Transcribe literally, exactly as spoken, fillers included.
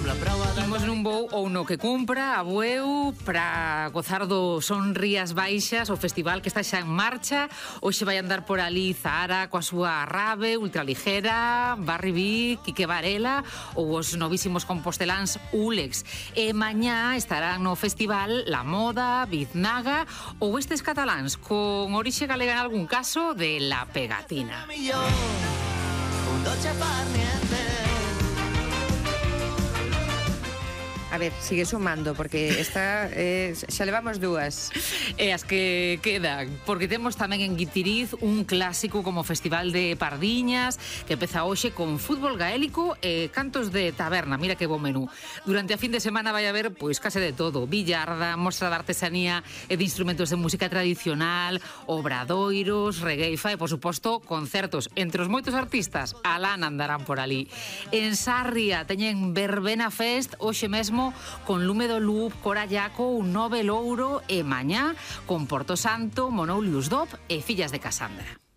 Imos nun vou ou no que cumpra a Bueu para gozar do Son Rías Baixas, o festival que está xa en marcha. Hoxe vai andar por ali Zahara coa súa rave ultraligera, Barry B, Quique Varela ou os novísimos composteláns Úlex. E mañá estarán no festival La Moda, Biznaga ou estes cataláns con orixe galega en algún caso de La Pegatina. A ver, sigue sumando, porque esta eh, xa levamos dúas. E as que quedan, porque temos tamén en Guitiriz un clásico como Festival de Pardiñas, que empeza hoxe con fútbol gaélico e cantos de taberna. Mira que bo menú. Durante a fin de semana vai haber, pois, case de todo. Billarda, mostra de artesanía e de instrumentos de música tradicional, obradoiros, regueifa e, por suposto, concertos. Entre os moitos artistas, alán andarán por ali. En Sarria teñen Verbena Fest, hoxe mesmo, con Lume do Loop, Cora Llaco, un Nove Louro e mañá con Porto Santo, Monoulius Dop e Fillas de Casandra.